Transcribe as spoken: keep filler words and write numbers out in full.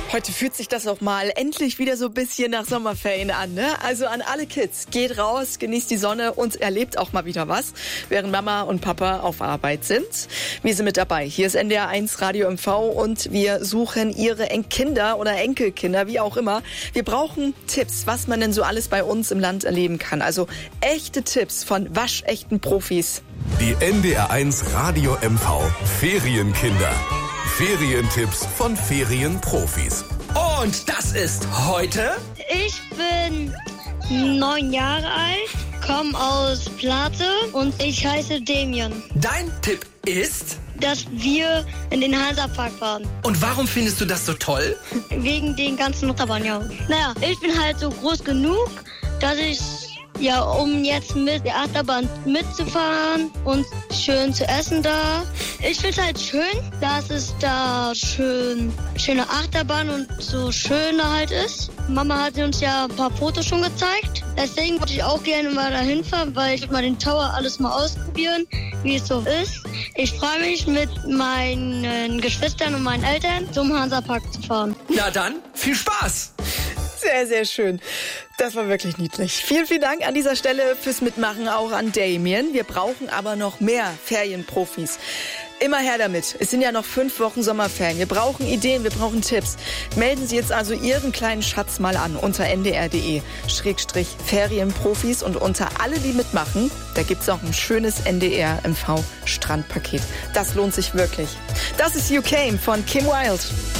Heute fühlt sich das auch mal endlich wieder so ein bisschen nach Sommerferien an, ne? Also an alle Kids, geht raus, genießt die Sonne und erlebt auch mal wieder was, während Mama und Papa auf Arbeit sind. Wir sind mit dabei. Hier ist N D R eins Radio M V und wir suchen Ihre Kinder oder Enkelkinder, wie auch immer. Wir brauchen Tipps, was man denn so alles bei uns im Land erleben kann. Also echte Tipps von waschechten Profis. Die N D R eins Radio M V Ferienkinder. Ferientipps von Ferienprofis. Und das ist heute... Ich bin neun Jahre alt, komme aus Plate und ich heiße Damian. Dein Tipp ist... Dass wir in den Hansapark fahren. Und warum findest du das so toll? Wegen den ganzen Achterbahnen, ja. Naja, ich bin halt so groß genug, dass ich... Ja, um jetzt mit der Achterbahn mitzufahren und schön zu essen da. Ich finde es halt schön, dass es da schön schöne Achterbahn und so schön halt ist. Mama hat uns ja ein paar Fotos schon gezeigt. Deswegen wollte ich auch gerne mal dahin fahren, weil ich mal den Tower alles mal ausprobieren, wie es so ist. Ich freue mich, mit meinen Geschwistern und meinen Eltern zum Hansapark zu fahren. Na dann, viel Spaß! Sehr, sehr schön. Das war wirklich niedlich. Vielen, vielen Dank an dieser Stelle fürs Mitmachen, auch an Damian. Wir brauchen aber noch mehr Ferienprofis. Immer her damit. Es sind ja noch fünf Wochen Sommerferien. Wir brauchen Ideen, wir brauchen Tipps. Melden Sie jetzt also Ihren kleinen Schatz mal an unter n d r punkt d e Schrägstrich Ferienprofis und unter alle, die mitmachen, da gibt's auch ein schönes N D R M V Strandpaket. Das lohnt sich wirklich. Das ist You Came von Kim Wilde.